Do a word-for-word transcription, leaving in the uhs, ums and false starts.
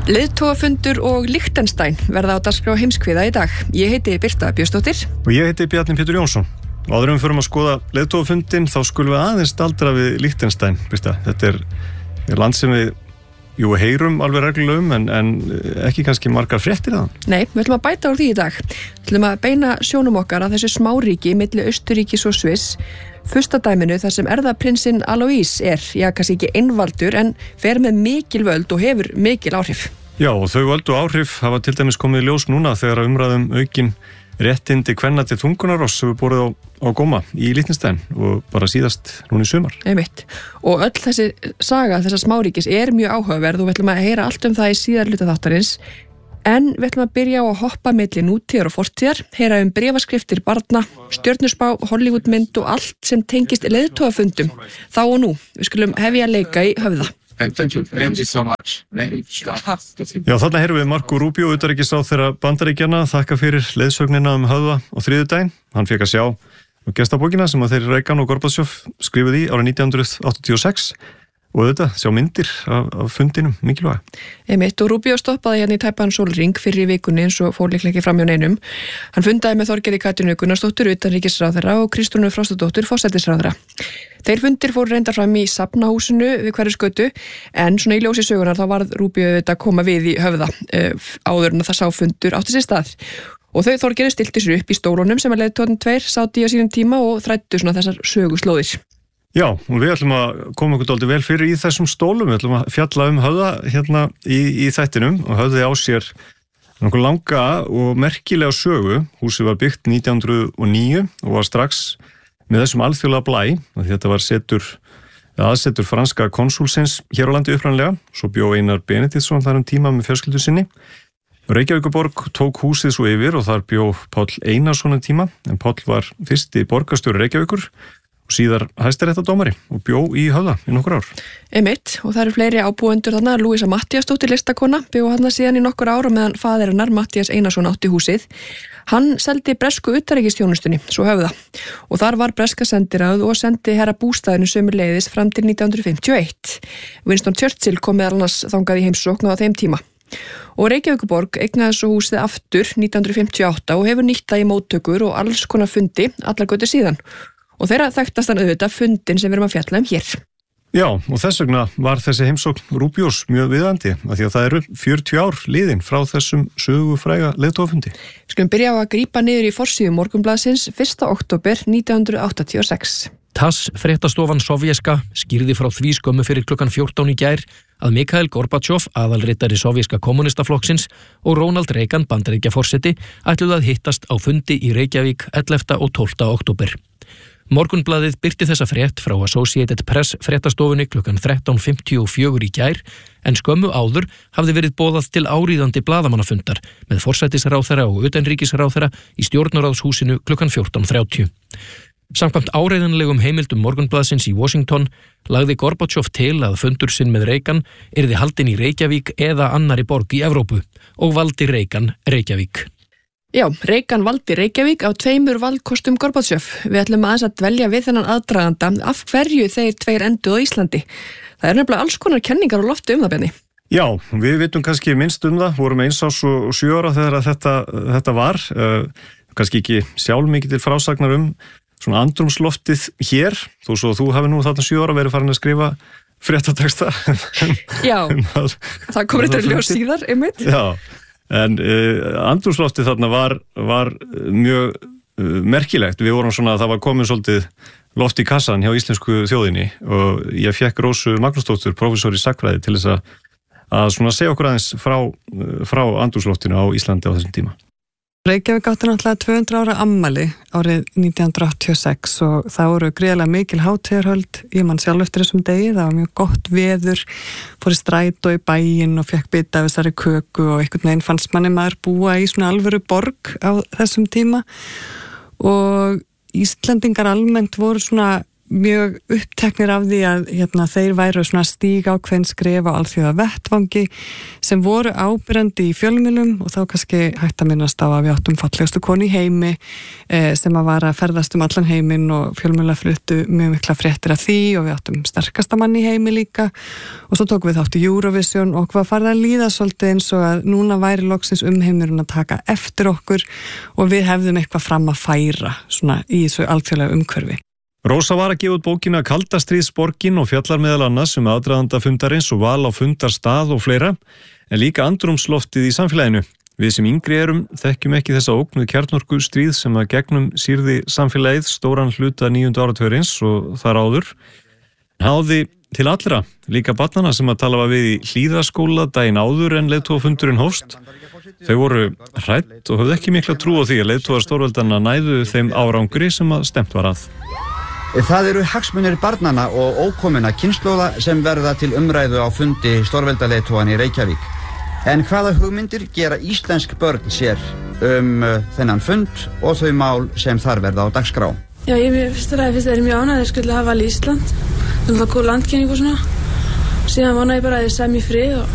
Leiðtogafundur og Liechtenstein verða á dagskrá heimskviða í dag. Ég heiti Birta Björnsdóttir. Og ég heiti Bjarni Pétur Jónsson. Og áður en við förum að skoða leiðtogafundinn, þá skulum við aðeins staldra við Liechtenstein, Birta. Þetta er, er land sem við, jú, heyrum alveg reglulega um, en, en ekki kannski margar fréttir af það. Nei, við ætlum að bæta úr því í dag. Við ætlum að beina sjónum okkar að þessu smáríki milli Austurríkis og Sviss. Fyrsta dæminu þar sem erfðaprinsinn Alois er, já, kannski ekki einvaldur, en fer með mikil völd og hefur mikil áhrif. Já, og þau völd og áhrif hafa til dæmis komið í ljós núna þegar umræðum aukin réttindi kvenna til þungunarross sem við borðið á, á góma í Liechtenstein og bara síðast núna í sumar. Einmitt. Og öll þessi saga þessa smáríkis er mjög áhugaverð og við ætlum að heyra allt um það í síðar hluta þáttarins. En við ætlum að byrja á að hoppa milli nútíðar og fortíðar, heyra um bréfaskriftir barna, stjörnuspá, Hollywoodmynd og allt sem tengist leiðtogafundum. Þá og nú, við skulum hefja leika í Höfða. Thank you. Thank you so much. Já, þarna heyrum við Marco Rubio, utanríkisráðherra Bandaríkjanna, þakka fyrir leiðsögnina um Höfða á þriðjudaginn. Hann fékk að sjá gestabókina sem að þeir Reagan og Gorbachev skrifuðu í árið nítján hundruð áttatíu og sex. Og þetta, sjá myndir af, af fundinum, mikilvæg. Einmitt, og Rubio stoppaði hérna í tæpan sólring fyrir í vikunni eins og fór líklega ekki fram hjá neinum. Hann fundaði með Þorgerði Katrínu Gunnarsdóttur, utanríkisráðherra og Kristrúnu Frostadóttur, forsætisráðherra. Þeir fundir fóru reyndar fram í Safnahúsinu við Hverfisgötu, en svona í ljósi sögunar þá varð Rubio þetta að koma við í Höfða uh, áður en það sá fundur átti sér stað. Og þau Þorgerði stilti sér upp í stólunum sem að leiðtogarnir tveir sátu í á sínum tíma og þræddu svona þessar söguslóðir. Já, og við ætlum að koma okkur dálítið vel fyrir í þessum stólum. Við ætlum að fjalla um Höfða hérna í, í þættinum og Höfði á sér nokkuð langa og merkilega sögu. Húsið var byggt nítján hundruð og níu og var strax með þessum alþjóðlega blæ. Þetta var setur, aðsetur franska konsúlsins hér á landi uppræðanlega. Svo bjó Einar Benediktsson þar um tíma með fjölskyldu sinni. Reykjavíkurborg tók húsið svo yfir og þar bjó Páll Einarsson um tíma. En Páll var fyrsti borgarstjóri Reykjavíkur og síðar hæstaréttardómari og bjó í Höfða í nokkur ár. Einmitt, og það eru fleiri ábúendur þarna. Lúísa Matthíasdóttir listakona bjó þarna síðan í nokkur ár meðan faðir hennar Matthías Einarsson átti húsið. Hann seldi bresku utanríkisþjónustunni, svo Höfða, og þar var breska sendiráð og sendi herra bústaðinu sömuleiðis fram til nítján hundruð fimmtíu og eitt. Winston Churchill kom meðal annars þangað í heimsókn á þeim tíma. Og Reykjavíkurborg eignaði svo húsið aftur nítján hundruð fimmtíu og átta og hefur nýtt það í móttökur og alls konar fundi allar götur síðan. Og þeirra þekktast hann auðvitað fundin sem við erum að fjalla um hér. Já, og þess vegna var þessi heimsókn Rubios mjög viðandi, af því að það eru fjörutíu ár liðin frá þessum sögufræga leiðtogafundi. Skulum byrja á að grípa niður í forsíðu Morgunblaðsins fyrsta október nítján hundruð áttatíu og sex. TASS fréttastofan sovjeska skýrði frá því skömmu fyrir klukkan fjórtán í gær að Mikhail Gorbachev, aðalritari sovjeska kommunistaflokksins, og Ronald Reagan, Bandaríkjaforseti, ætluðu að hittast á fundi í Reykjavík ellefta og tólfta október. Morgunblaðið birti þessa frétt frá Associated Press fréttastofunni klukkan þrettán fimmtíu og fjögur í gær, en skömmu áður hafði verið boðað til áríðandi blaðamannafundar með forsætisráðherra og utanríkisráðherra í stjórnarráðshúsinu klukkan fjórtán þrjátíu. Samkvæmt áreiðanlegum heimildum Morgunblaðsins í Washington lagði Gorbachev til að fundur sinn með Reagan yrði haldinn í Reykjavík eða annari borg í Evrópu og valdi Reagan Reykjavík. Já, Reagan valdi Reykjavík á tveimur valkostum Gorbachev. Við ætlum aðeins að dvelja við þennan aðdraganda af hverju þeir tveir enduðu á Íslandi. Það er nefnilega alls konar kenningar á lofti um það, Benni. Já, við vitum kannski minnst um það, vorum eins ás og sjö ára þegar þetta, þetta var. Uh, kannski ekki sjálf mikið til frásagnar um svona andrúmsloftið hér, þó svo þú hafi nú þarna sjö ára verið farin að skrifa fréttateksta. Já, það komur þetta ljós síðar, einmitt. Já. En uh, andrúmsloftið þarna var, var mjög uh, merkilegt. Við vorum svona, það var komin svolítið loft í kassan hjá íslensku þjóðinni og ég fekk Rósu Magnúsdóttur, prófessor í sagnfræði, til þess að, að svona segja okkur aðeins frá, frá andrúmsloftinu á Íslandi á þessum tíma. Reykjavík átti náttúrulega tvö hundruð ára ammæli árið nítján hundruð áttatíu og sex og það voru gríðarlega mikil hátíðarhöld. Ég man sjálf eftir þessum degi, það var mjög gott veður, fór í strætó í bæinn og fekk bita af þessari köku og einhvern veginn fannst manni maður búa í svona alvöru borg á þessum tíma og Íslendingar almennt voru svona mjög uppteknir af því að hérna, þeir væru svona stíg ákveðin skref á alþjóða vettvangi sem voru ábyrjandi í fjölmiðlum og þá kannski hægt að minnast á að við áttum fallegustu konu í heimi eh, sem að var að ferðast um allan heiminn og fjölmiðla fluttu mjög mikla fréttir af því og við áttum sterkasta mann í heimi líka og svo tókum við þátt í Eurovision og hvað farið að líða svolítið eins og að núna væri loksins umheimurinn að taka eftir okkur og við hefðum eitthvað fram að færa svona í þessu alþjóðlega umhverfi. Rósa var að gefa út bókina Kaldastríðsborgin og fjallar meðal annars um aðdraganda fundarins og val á fundarstað og fleira, en líka andrúmsloftið í samfélaginu. Við sem yngri erum þekkjum ekki þessa ógn við kjarnorku stríð sem að gegnum sýrði samfélagið stóran hluta níunda áratugurins og þar áður. Háði til allra, líka barnana sem að tala við í Hlíðaskóla daginn áður en leiðtogafundurinn hófst. Þau voru hrædd og höfðu ekki mikla trú á því að leiðtogar stórveldana næðu þeim árangri sem að stemt var að. Það eru hagsmunir barnana og ókominna kynslóða sem verða til umræðu á fundi stórveldaleiðtoganna í Reykjavík. En hvaða hugmyndir gera íslensk börn sér um uh, þennan fund og þau mál sem þar verða á dagskrá? Já, ég finnst það að þeir eru mjög ánægðir skilja að hafa alveg Ísland. Það er það góð landkynning og svona. Síðan vona ég bara að ég sem í frið og